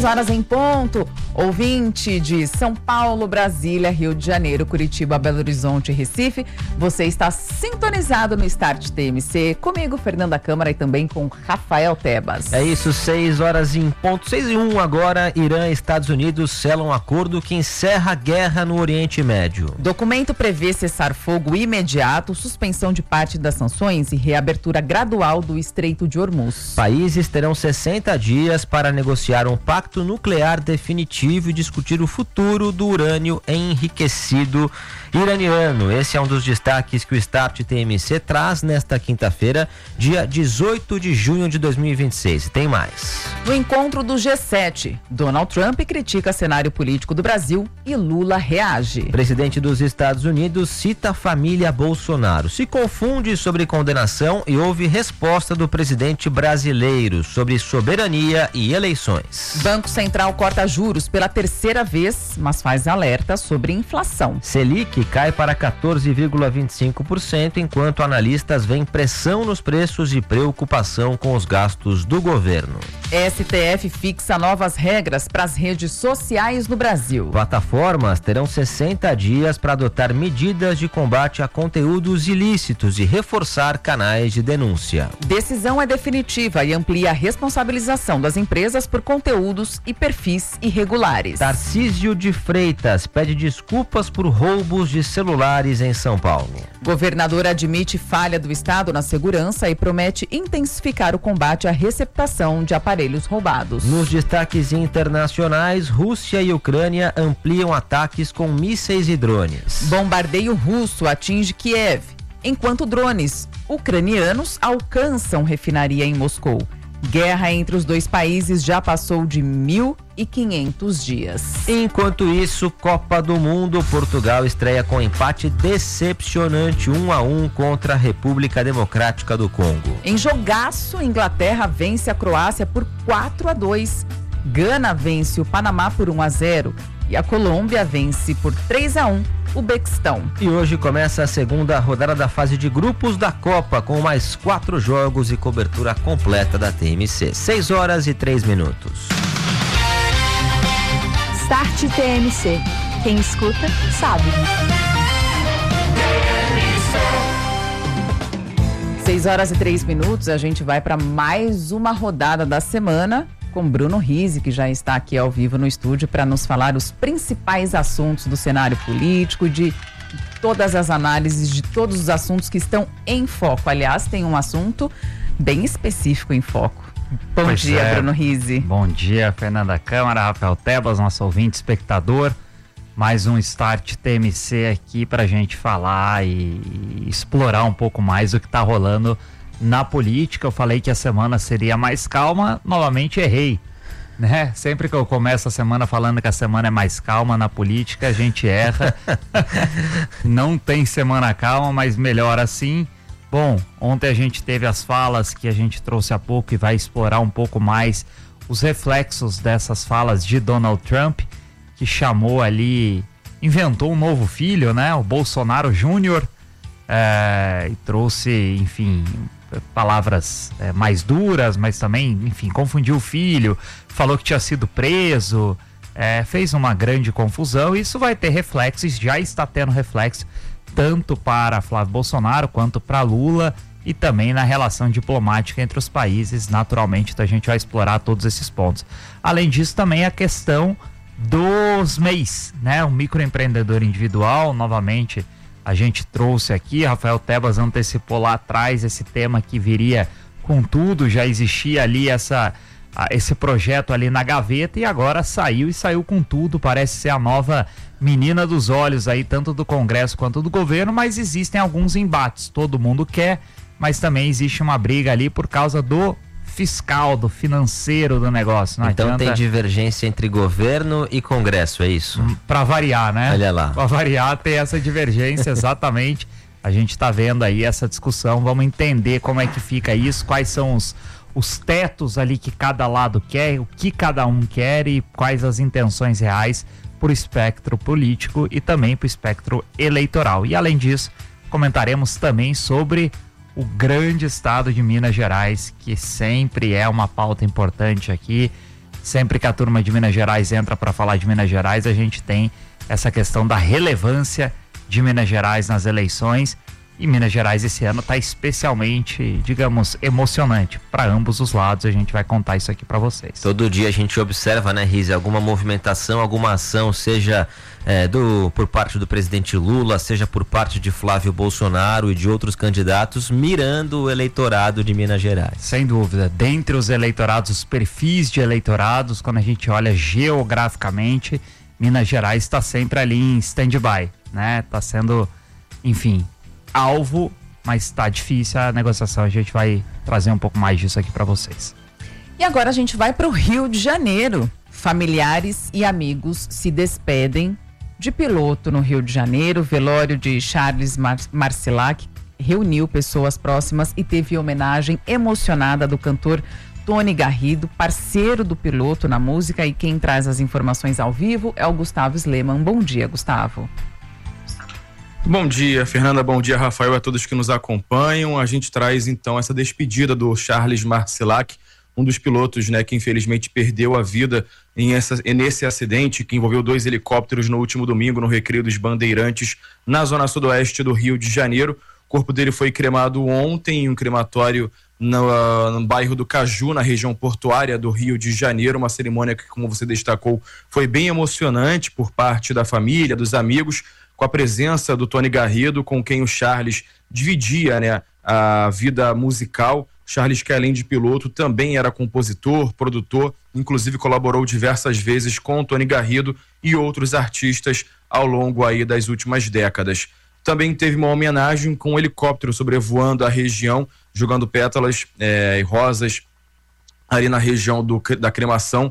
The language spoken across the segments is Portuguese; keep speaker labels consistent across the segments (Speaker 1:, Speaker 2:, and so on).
Speaker 1: horas em ponto. Ouvinte de São Paulo, Brasília, Rio de Janeiro, Curitiba, Belo Horizonte e Recife, você está sintonizado no Start TMC, comigo, Fernanda Câmara, e também com Rafael Tebas.
Speaker 2: É isso, 6 horas em ponto, 6:01 agora. Irã e Estados Unidos selam um acordo que encerra a guerra no Oriente Médio.
Speaker 1: Documento prevê cessar-fogo imediato, suspensão de parte das sanções e reabertura gradual do Estreito de Hormuz.
Speaker 2: Países terão 60 dias para negociar um pacto nuclear definitivo e discutir o futuro do urânio enriquecido iraniano. Esse é um dos destaques que o Start TMC traz nesta quinta-feira, dia 18 de junho de 2026. Tem mais.
Speaker 1: No encontro do G7, Donald Trump critica cenário político do Brasil e Lula reage.
Speaker 2: O presidente dos Estados Unidos cita a família Bolsonaro, se confunde sobre condenação e houve resposta do presidente brasileiro sobre soberania e eleições.
Speaker 1: Banco Central corta juros pela terceira vez, mas faz alerta sobre inflação.
Speaker 2: Selic cai para 14,25%, enquanto analistas veem pressão nos preços e preocupação com os gastos do governo.
Speaker 1: STF fixa novas regras para as redes sociais no Brasil.
Speaker 2: Plataformas terão 60 dias para adotar medidas de combate a conteúdos ilícitos e reforçar canais de denúncia.
Speaker 1: Decisão é definitiva e amplia a responsabilização das empresas por conteúdos e perfis irregulares.
Speaker 2: Tarcísio de Freitas pede desculpas por roubos de celulares em São Paulo.
Speaker 1: Governador admite falha do Estado na segurança e promete intensificar o combate à receptação de aparelhos roubados.
Speaker 2: Nos destaques internacionais, Rússia e Ucrânia ampliam ataques com mísseis e drones.
Speaker 1: Bombardeio russo atinge Kiev, enquanto drones ucranianos alcançam refinaria em Moscou. Guerra entre os dois países já passou de 1.500 dias.
Speaker 2: Enquanto isso, Copa do Mundo, Portugal estreia com empate decepcionante 1-1 contra a República Democrática do Congo.
Speaker 1: Em jogaço, Inglaterra vence a Croácia por 4-2. Gana vence o Panamá por 1-0 e a Colômbia vence por 3-1 o Bequistão.
Speaker 2: E hoje começa a segunda rodada da fase de grupos da Copa, com mais 4 jogos e cobertura completa da TMC. 6 horas e 3 minutos.
Speaker 3: Start TMC. Quem escuta, sabe.
Speaker 1: 6 horas e 3 minutos, a gente vai para mais uma rodada da semana com Bruno Rizzi, que já está aqui ao vivo no estúdio para nos falar os principais assuntos do cenário político, de todas as análises, de todos os assuntos que estão em foco. Aliás, tem um assunto bem específico em foco. Bom dia, Bruno Rizzi.
Speaker 4: Bom dia, Fernanda Câmara, Rafael Tebas, nosso ouvinte, espectador. Mais um Start TMC aqui para a gente falar e explorar um pouco mais o que está rolando na política. Eu falei que a semana seria mais calma, novamente errei, né? Sempre que eu começo a semana falando que a semana é mais calma na política, a gente erra. Não tem semana calma, mas melhor assim. Bom, ontem a gente teve as falas que a gente trouxe há pouco e vai explorar um pouco mais os reflexos dessas falas de Donald Trump, que chamou ali, inventou um novo filho, né? O Bolsonaro Júnior, e trouxe, enfim, palavras mais duras, mas também, enfim, confundiu o filho, falou que tinha sido preso, fez uma grande confusão. Isso vai ter reflexos, já está tendo reflexo tanto para Flávio Bolsonaro quanto para Lula e também na relação diplomática entre os países. Naturalmente, então a gente vai explorar todos esses pontos. Além disso, também a questão dos MEIs, né? O microempreendedor individual, novamente, a gente trouxe aqui, Rafael Tebas antecipou lá atrás esse tema que viria com tudo, já existia ali esse projeto ali na gaveta e agora saiu com tudo, parece ser a nova menina dos olhos aí, tanto do Congresso quanto do governo, mas existem alguns embates, todo mundo quer, mas também existe uma briga ali por causa do fiscal, do financeiro do negócio. Não
Speaker 2: então
Speaker 4: adianta...
Speaker 2: tem divergência entre governo e Congresso, é isso?
Speaker 4: Para variar, né?
Speaker 2: Olha lá.
Speaker 4: Para variar, tem essa divergência, exatamente. A gente está vendo aí essa discussão, vamos entender como é que fica isso, quais são os tetos ali que cada lado quer, o que cada um quer e quais as intenções reais para o espectro político e também para o espectro eleitoral. E além disso, comentaremos também sobre o grande estado de Minas Gerais, que sempre é uma pauta importante aqui, sempre que a turma de Minas Gerais entra para falar de Minas Gerais, a gente tem essa questão da relevância de Minas Gerais nas eleições. E Minas Gerais esse ano está especialmente, digamos, emocionante para ambos os lados. A gente vai contar isso aqui para vocês.
Speaker 2: Todo dia a gente observa, né, Rize, alguma movimentação, alguma ação, seja por parte do presidente Lula, seja por parte de Flávio Bolsonaro e de outros candidatos, mirando o eleitorado de Minas Gerais.
Speaker 4: Sem dúvida. Dentre os eleitorados, os perfis de eleitorados, quando a gente olha geograficamente, Minas Gerais está sempre ali em stand-by, né? Está sendo, enfim, alvo, mas está difícil a negociação. A gente vai trazer um pouco mais disso aqui para vocês.
Speaker 1: E agora a gente vai para o Rio de Janeiro. Familiares e amigos se despedem de piloto no Rio de Janeiro. O velório de Charles Marcilac reuniu pessoas próximas e teve homenagem emocionada do cantor Tony Garrido, parceiro do piloto na música. E quem traz as informações ao vivo é o Gustavo Sleman. Bom dia, Gustavo.
Speaker 5: Bom dia, Fernanda, bom dia, Rafael, a todos que nos acompanham. A gente traz então essa despedida do Charles Marcilac, um dos pilotos, né, que infelizmente perdeu a vida nesse acidente que envolveu 2 helicópteros no último domingo no Recreio dos Bandeirantes, na zona sudoeste do Rio de Janeiro. O corpo dele foi cremado ontem em um crematório no bairro do Caju, na região portuária do Rio de Janeiro. Uma cerimônia que, como você destacou, foi bem emocionante por parte da família, dos amigos, com a presença do Tony Garrido, com quem o Charles dividia, né, a vida musical. Charles, que além de piloto, também era compositor, produtor, inclusive colaborou diversas vezes com o Tony Garrido e outros artistas ao longo aí das últimas décadas. Também teve uma homenagem com um helicóptero sobrevoando a região, jogando pétalas e rosas ali na região da cremação,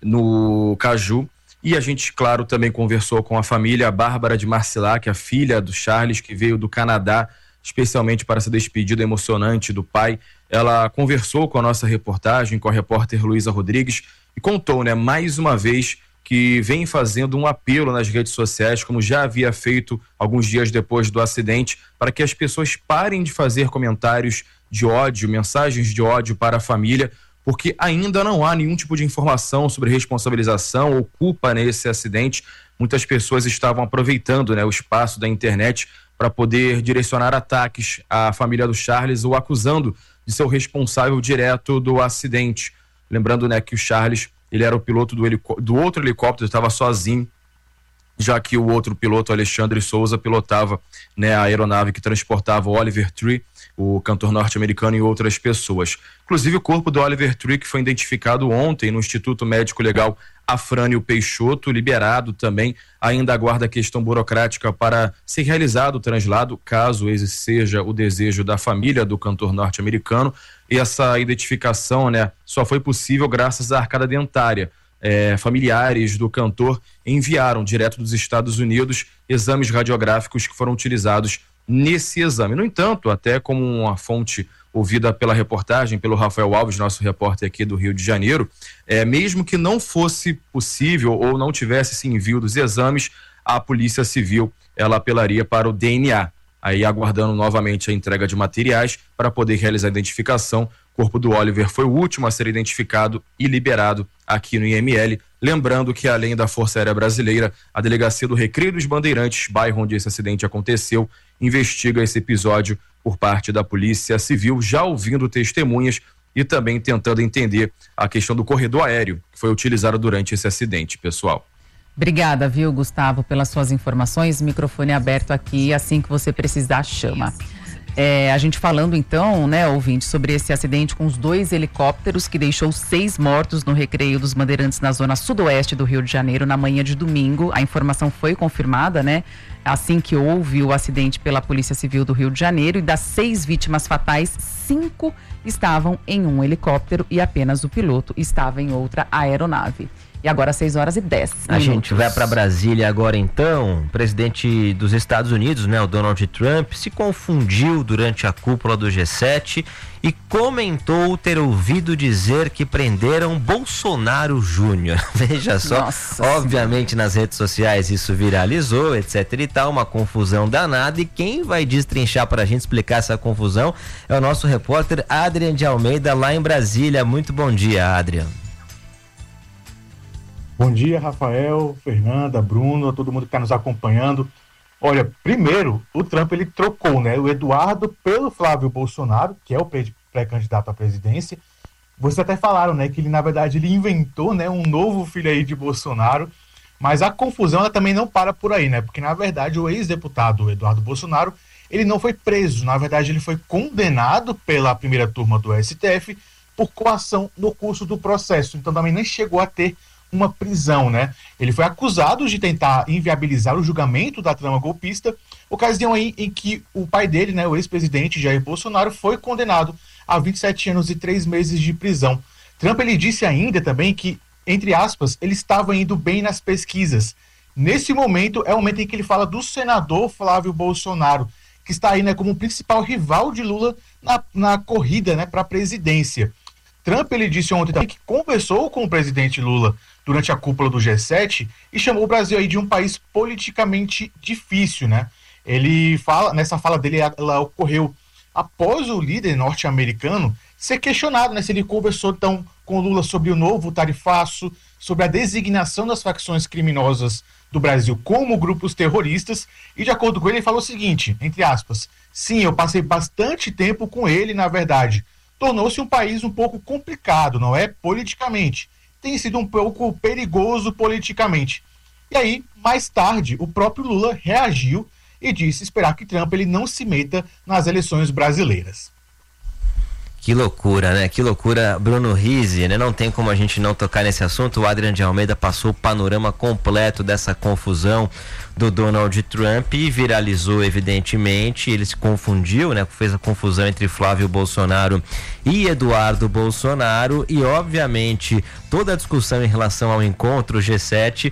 Speaker 5: no Caju. E a gente, claro, também conversou com a família, a Bárbara de Marcilac, a filha do Charles, que veio do Canadá, especialmente para essa despedida emocionante do pai. Ela conversou com a nossa reportagem, com a repórter Luísa Rodrigues, e contou, né, mais uma vez, que vem fazendo um apelo nas redes sociais, como já havia feito alguns dias depois do acidente, para que as pessoas parem de fazer comentários de ódio, mensagens de ódio para a família, porque ainda não há nenhum tipo de informação sobre responsabilização ou culpa nesse acidente. Muitas pessoas estavam aproveitando, né, o espaço da internet para poder direcionar ataques à família do Charles ou acusando de ser o responsável direto do acidente. Lembrando, né, que o Charles, ele era o piloto do outro helicóptero, estava sozinho, já que o outro piloto, Alexandre Souza, pilotava, né, a aeronave que transportava o Oliver Tree, o cantor norte-americano, e outras pessoas. Inclusive o corpo do Oliver Tree, que foi identificado ontem no Instituto Médico Legal Afrânio Peixoto, liberado também, ainda aguarda a questão burocrática para ser realizado o translado, caso esse seja o desejo da família do cantor norte-americano. E essa identificação, né, só foi possível graças à arcada dentária. Familiares do cantor enviaram direto dos Estados Unidos exames radiográficos que foram utilizados nesse exame. No entanto, até como uma fonte ouvida pela reportagem, pelo Rafael Alves, nosso repórter aqui do Rio de Janeiro, mesmo que não fosse possível ou não tivesse esse envio dos exames, a Polícia Civil, ela apelaria para o DNA, aí aguardando novamente a entrega de materiais para poder realizar a identificação. O corpo do Oliver foi o último a ser identificado e liberado aqui no IML. Lembrando que, além da Força Aérea Brasileira, a Delegacia do Recreio dos Bandeirantes, bairro onde esse acidente aconteceu, investiga esse episódio por parte da Polícia Civil, já ouvindo testemunhas e também tentando entender a questão do corredor aéreo que foi utilizado durante esse acidente, pessoal.
Speaker 1: Obrigada, viu, Gustavo, pelas suas informações. Microfone aberto aqui, assim que você precisar, chama. A gente falando então, né, ouvinte, sobre esse acidente com os 2 helicópteros que deixou 6 mortos no Recreio dos Bandeirantes na zona sudoeste do Rio de Janeiro na manhã de domingo. A informação foi confirmada, né, assim que houve o acidente pela Polícia Civil do Rio de Janeiro, e das 6 vítimas fatais, 5 estavam em um helicóptero e apenas o piloto estava em outra aeronave. E agora 6h10.
Speaker 2: A gente vai para Brasília agora então. O presidente dos Estados Unidos, né, o Donald Trump, se confundiu durante a cúpula do G7 e comentou ter ouvido dizer que prenderam Bolsonaro Júnior. Veja só,
Speaker 1: Nossa,
Speaker 2: obviamente nas redes sociais isso viralizou, etc e tal, uma confusão danada, e quem vai destrinchar para a gente explicar essa confusão é o nosso repórter Adrian de Almeida lá em Brasília. Muito bom dia, Adrian.
Speaker 6: Bom dia, Rafael, Fernanda, Bruno, a todo mundo que está nos acompanhando. Olha, primeiro, o Trump ele trocou, né, o Eduardo pelo Flávio Bolsonaro, que é o pré-candidato à presidência. Vocês até falaram, né, que ele, na verdade, ele inventou, né, um novo filho aí de Bolsonaro, mas a confusão ela também não para por aí, né, porque, na verdade, o ex-deputado Eduardo Bolsonaro, ele não foi preso, na verdade, ele foi condenado pela primeira turma do STF por coação no curso do processo, então também nem chegou a ter uma prisão, né? Ele foi acusado de tentar inviabilizar o julgamento da trama golpista, ocasião aí em que o pai dele, né, o ex-presidente Jair Bolsonaro, foi condenado a 27 anos e 3 meses de prisão. Trump, ele disse ainda também que, entre aspas, ele estava indo bem nas pesquisas. Nesse momento, é o momento em que ele fala do senador Flávio Bolsonaro, que está aí, né, como o principal rival de Lula na corrida, né, para a presidência. Trump, ele disse ontem também que conversou com o presidente Lula durante a cúpula do G7 e chamou o Brasil aí de um país politicamente difícil, né? Ele fala, nessa fala dele, ela ocorreu após o líder norte-americano ser questionado, né, se ele conversou então com Lula sobre o novo tarifaço, sobre a designação das facções criminosas do Brasil como grupos terroristas, e de acordo com ele, ele falou o seguinte, entre aspas, sim, eu passei bastante tempo com ele, na verdade. Tornou-se um país um pouco complicado, não é? Politicamente. Tem sido um pouco perigoso politicamente. E aí, mais tarde, o próprio Lula reagiu e disse esperar que Trump ele não se meta nas eleições brasileiras.
Speaker 2: Que loucura, né? Que loucura, Bruno Rizzi, né? Não tem como a gente não tocar nesse assunto. O Adriano de Almeida passou o panorama completo dessa confusão do Donald Trump e viralizou, evidentemente. Ele se confundiu, né? Fez a confusão entre Flávio Bolsonaro e Eduardo Bolsonaro e, obviamente, toda a discussão em relação ao encontro G7